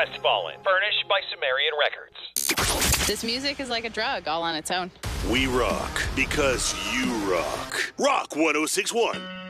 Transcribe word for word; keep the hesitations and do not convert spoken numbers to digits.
Crestfallen, furnished by Sumerian Records. This music is like a drug all on its own. We rock because you rock. Rock one oh six one.